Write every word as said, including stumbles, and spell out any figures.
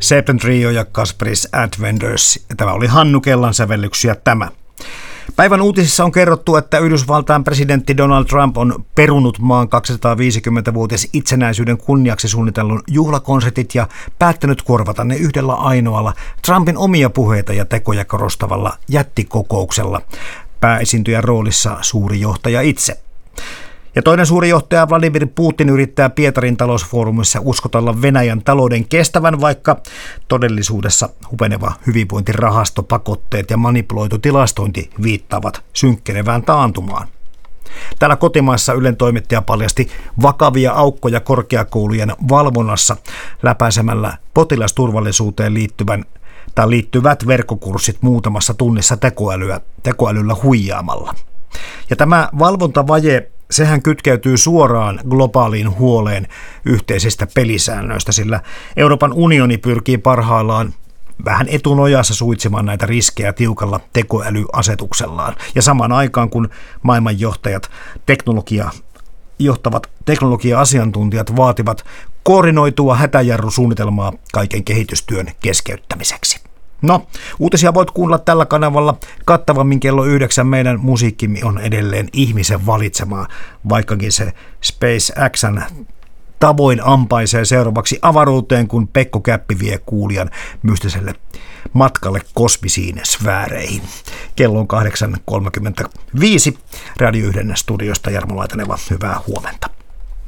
Septentrio ja Kasperis Adventures. Tämä oli Hannu Kellan sävellyksiä tämä. Päivän uutisissa on kerrottu, että Yhdysvaltain presidentti Donald Trump on perunut maan kaksisataaviisikymmentävuotias itsenäisyyden kunniaksi suunnitellun juhlakonsertit ja päättänyt korvata ne yhdellä ainoalla Trumpin omia puheita ja tekoja korostavalla jättikokouksella. Pääesiintyjän roolissa suuri johtaja itse. Ja toinen suuri johtaja Vladimir Putin yrittää Pietarin talousfoorumissa uskotella Venäjän talouden kestävän, vaikka todellisuudessa hupeneva hyvinvointirahasto, pakotteet ja manipuloitu tilastointi viittaavat synkkenevään taantumaan. Täällä kotimaassa Ylen toimittaja paljasti vakavia aukkoja korkeakoulujen valvonnassa läpäisemällä potilasturvallisuuteen liittyvän tai liittyvät verkkokurssit muutamassa tunnissa tekoälyä, tekoälyllä huijaamalla. Ja tämä valvontavaje, sehän kytkeytyy suoraan globaaliin huoleen yhteisistä pelisäännöistä, sillä Euroopan unioni pyrkii parhaillaan vähän etunojassa suitsimaan näitä riskejä tiukalla tekoälyasetuksellaan. Ja samaan aikaan, kun maailmanjohtajat, teknologia, johtavat teknologia-asiantuntijat vaativat koordinoitua hätäjarrusuunnitelmaa kaiken kehitystyön keskeyttämiseksi. No, uutisia voit kuunnella tällä kanavalla kattavammin kello yhdeksän. Meidän musiikkimme on edelleen ihmisen valitsemaa, vaikkakin se SpaceXn tavoin ampaisee seuraavaksi avaruuteen, kun Pekko Käppi vie kuulijan mystiselle matkalle kosmisiin sfääreihin. Kello on kahdeksan kolmekymmentäviisi. Radio yhden studiosta Jarmo Laitaneva, hyvää huomenta.